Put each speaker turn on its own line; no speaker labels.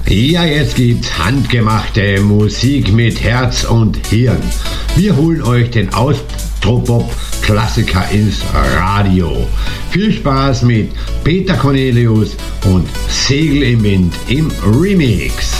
Ja, jetzt gibt's handgemachte Musik mit Herz und Hirn. Wir holen euch den Austropop-Klassiker ins Radio. Viel Spaß mit Peter Cornelius und Segel im Wind im Remix.